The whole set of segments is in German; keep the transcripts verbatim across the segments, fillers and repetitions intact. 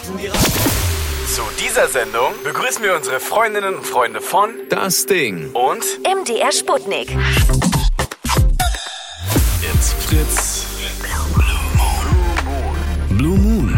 Zu dieser Sendung begrüßen wir unsere Freundinnen und Freunde von Das Ding und M D R Sputnik. It's Fritz. Blue Moon.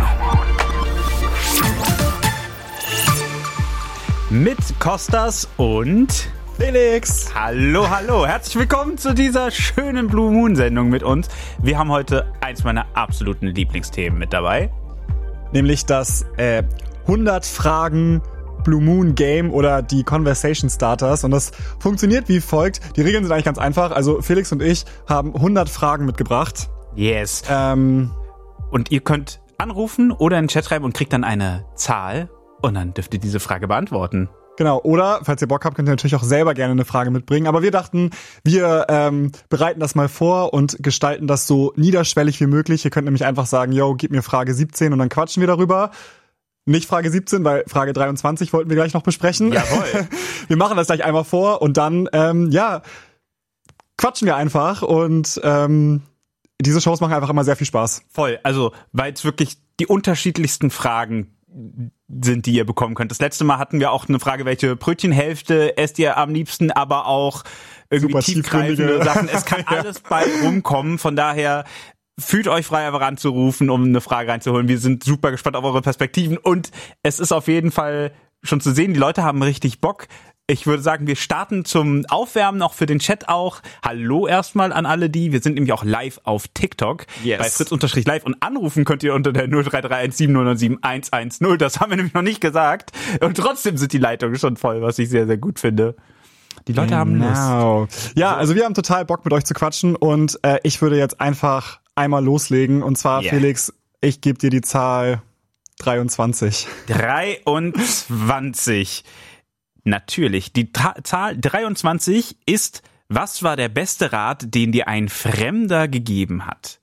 Mit Kostas und Felix. Hallo, hallo. Herzlich willkommen zu dieser schönen Blue Moon Sendung mit uns. Wir haben heute eins meiner absoluten Lieblingsthemen mit dabei. Nämlich das äh, hundert Fragen Blue Moon Game oder die Conversation Starters. Und das funktioniert wie folgt. Die Regeln sind eigentlich ganz einfach. Also Felix und ich haben hundert Fragen mitgebracht. Yes. Ähm, Und ihr könnt anrufen oder in den Chat schreiben und kriegt dann eine Zahl. Und dann dürft ihr diese Frage beantworten. Genau, oder, falls ihr Bock habt, könnt ihr natürlich auch selber gerne eine Frage mitbringen. Aber wir dachten, wir ähm, bereiten das mal vor und gestalten das so niederschwellig wie möglich. Ihr könnt nämlich einfach sagen, yo, gib mir Frage siebzehn und dann quatschen wir darüber. Nicht Frage siebzehn, weil Frage dreiundzwanzig wollten wir gleich noch besprechen. Jawohl. Wir machen das gleich einmal vor und dann, ähm, ja, quatschen wir einfach. Und ähm, diese Shows machen einfach immer sehr viel Spaß. Voll. Also, weil es wirklich die unterschiedlichsten Fragen sind, die ihr bekommen könnt. Das letzte Mal hatten wir auch eine Frage, welche Brötchenhälfte esst ihr am liebsten, aber auch irgendwie Super tiefgreifende tiefgründige Sachen. Es kann alles bei rumkommen. Von daher fühlt euch frei, einfach anzurufen, um eine Frage reinzuholen. Wir sind super gespannt auf eure Perspektiven und es ist auf jeden Fall schon zu sehen, die Leute haben richtig Bock. Ich würde sagen, wir starten zum Aufwärmen, auch für den Chat auch. Hallo erstmal an alle die. Wir sind nämlich auch live auf TikTok. Yes. Bei Fritz-Live. Und anrufen könnt ihr unter der null drei drei eins sieben null neun sieben eins eins null. Das haben wir nämlich noch nicht gesagt. Und trotzdem sind die Leitungen schon voll, was ich sehr, sehr gut finde. Die Leute haben Lust. Genau. Ja, also wir haben total Bock, mit euch zu quatschen. Und äh, ich würde jetzt einfach einmal loslegen. Und zwar, Yeah. Felix, ich gebe dir die Zahl dreiundzwanzig. dreiundzwanzig. Natürlich. Die Tra- Zahl dreiundzwanzig ist, was war der beste Rat, den dir ein Fremder gegeben hat?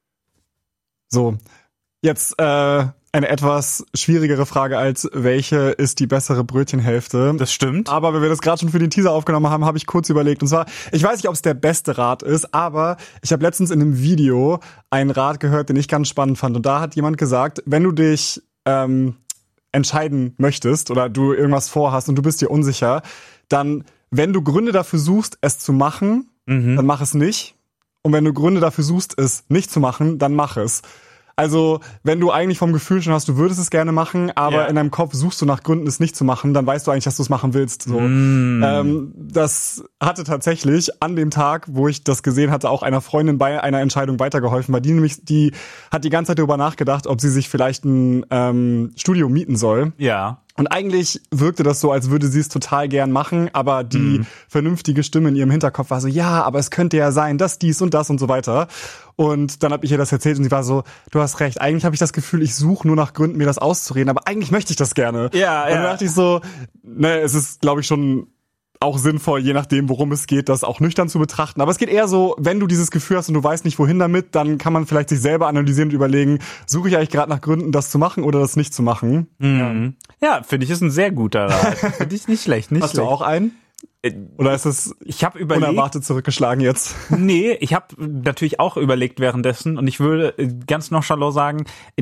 So, jetzt äh, eine etwas schwierigere Frage als, welche ist die bessere Brötchenhälfte? Das stimmt. Aber wenn wir das gerade schon für den Teaser aufgenommen haben, habe ich kurz überlegt. Und zwar, ich weiß nicht, ob es der beste Rat ist, aber ich habe letztens in einem Video einen Rat gehört, den ich ganz spannend fand. Und da hat jemand gesagt, wenn du dich ähm, entscheiden möchtest oder du irgendwas vorhast und du bist dir unsicher, dann, wenn du Gründe dafür suchst, es zu machen, Mhm. dann mach es nicht. Und wenn du Gründe dafür suchst, es nicht zu machen, dann mach es. Also, wenn du eigentlich vom Gefühl schon hast, du würdest es gerne machen, aber Ja. in deinem Kopf suchst du nach Gründen, es nicht zu machen, dann weißt du eigentlich, dass du es machen willst. So. Mm. Ähm, das hatte tatsächlich an dem Tag, wo ich das gesehen hatte, auch einer Freundin bei einer Entscheidung weitergeholfen, weil die nämlich, die hat die ganze Zeit darüber nachgedacht, ob sie sich vielleicht ein ähm, Studio mieten soll. Ja. Und eigentlich wirkte das so, als würde sie es total gern machen, aber die mm. vernünftige Stimme in ihrem Hinterkopf war so, ja, aber es könnte ja sein, dass dies und das und so weiter. Und dann habe ich ihr das erzählt und sie war so, du hast recht, eigentlich habe ich das Gefühl, ich suche nur nach Gründen, mir das auszureden, aber eigentlich möchte ich das gerne. Ja, und ja. dann dachte ich so, ne, es ist, glaube ich, schon auch sinnvoll, je nachdem, worum es geht, das auch nüchtern zu betrachten. Aber es geht eher so, wenn du dieses Gefühl hast und du weißt nicht, wohin damit, dann kann man vielleicht sich selber analysieren und überlegen, suche ich eigentlich gerade nach Gründen, das zu machen oder das nicht zu machen. Mhm. Ja, finde ich, ist ein sehr guter Rat. Finde ich nicht schlecht, nicht Hast schlecht. du auch einen? Oder ist es Ich habe überlegt, unerwartet zurückgeschlagen jetzt? nee, ich habe natürlich auch überlegt währenddessen und ich würde ganz nonchalant sagen,